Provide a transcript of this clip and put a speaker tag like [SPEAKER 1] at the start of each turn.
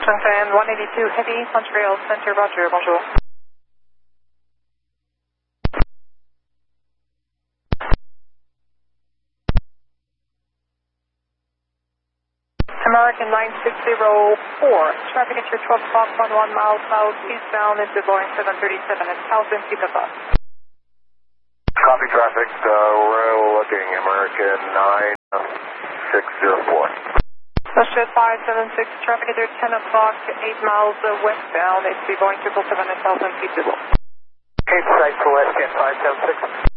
[SPEAKER 1] Shenzhen 182 Heavy, Montreal Center, Roger, bonjour. American 9604, traffic at your 12 o'clock, 11 miles southeastbound into Boeing 737 at Southend, Pickup.
[SPEAKER 2] Copy traffic, we're looking American 9604.
[SPEAKER 1] Jet 576, traffic at your 10 o'clock, 8 miles westbound, it's Boeing 777 at Southend, Pickup.
[SPEAKER 2] Cape Site for West, Jet 576.